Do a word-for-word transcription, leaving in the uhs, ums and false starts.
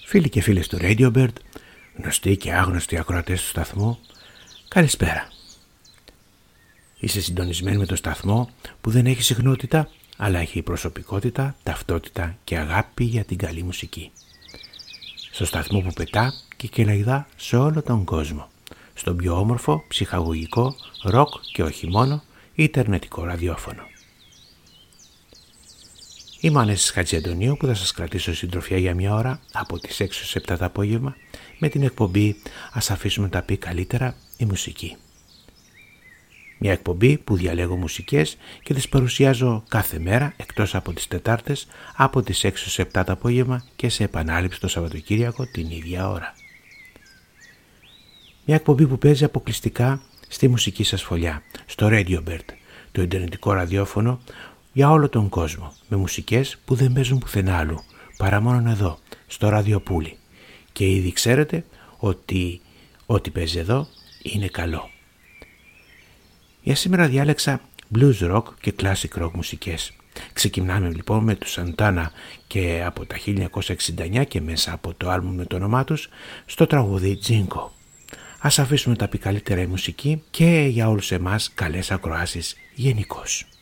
Φίλοι και φίλες του Radiobird, γνωστοί και άγνωστοι ακροατές του σταθμού, καλησπέρα. Είσαι συντονισμένοι με το σταθμό που δεν έχει συχνότητα, αλλά έχει προσωπικότητα, ταυτότητα και αγάπη για την καλή μουσική. Στο σταθμό που πετά και κελαϊδά σε όλο τον κόσμο. Στον πιο όμορφο, ψυχαγωγικό, ροκ και όχι μόνο, ιντερνετικό ραδιόφωνο. Είμαι ο Ανέσης Χατζιαντονίου που θα σας κρατήσω συντροφιά για μια ώρα από τις έξι στις επτά το απόγευμα με την εκπομπή «Ας αφήσουμε τα πει καλύτερα η μουσική». Μια εκπομπή που διαλέγω μουσικές και τις παρουσιάζω κάθε μέρα εκτός από τις Τετάρτες από τις έξι στις επτά το απόγευμα και σε επανάληψη το Σαββατοκύριακο την ίδια ώρα. Μια εκπομπή που παίζει αποκλειστικά στη μουσική σας φωλιά, στο Radiobird, το ιντερνετικό ραδιόφωνο για όλο τον κόσμο, με μουσικές που δεν παίζουν πουθενά άλλου, παρά μόνο εδώ, στο ραδιοπούλι. Και ήδη ξέρετε ότι ό,τι παίζει εδώ είναι καλό. Για σήμερα διάλεξα blues rock και classic rock μουσικές. Ξεκινάμε λοιπόν με τους Santana και από τα χίλια εννιακόσια εξήντα εννιά και μέσα από το άλμπουμ με το όνομά τους στο τραγούδι Jingo. Ας αφήσουμε τα πει καλύτερα η μουσική και για όλους εμάς καλές ακροάσεις γενικώς.